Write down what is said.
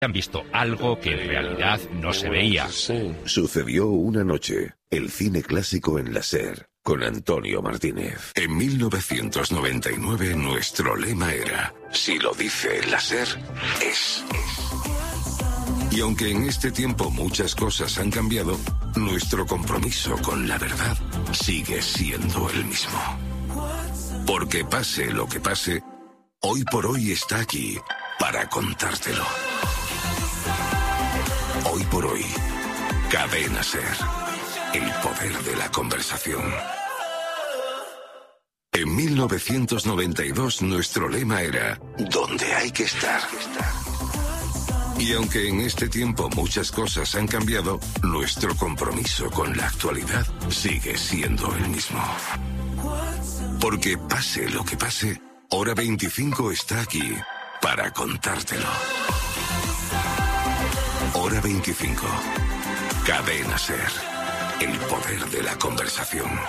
Han visto algo que en realidad no se veía. Sucedió una noche, el cine clásico en la SER, con Antonio Martínez. En 1999 nuestro lema era: si lo dice la SER, es. Y aunque en este tiempo muchas cosas han cambiado, nuestro compromiso con la verdad sigue siendo el mismo. Porque pase lo que pase, Hoy por Hoy está aquí para contártelo. Hoy por Hoy, Cadena SER, el poder de la conversación. En 1992 nuestro lema era: donde hay que estar. Y aunque en este tiempo muchas cosas han cambiado, nuestro compromiso con la actualidad sigue siendo el mismo. Porque pase lo que pase, Hora 25 está aquí para contártelo. Hora 25. Cadena SER. El poder de la conversación.